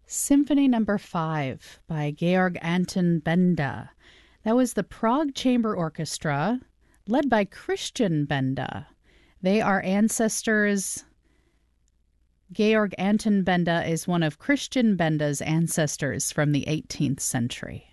Symphony Number 5 by Georg Anton Benda. That was the Prague Chamber Orchestra, led by Christian Benda. They are ancestors. Georg Anton Benda is one of Christian Benda's ancestors from the 18th century.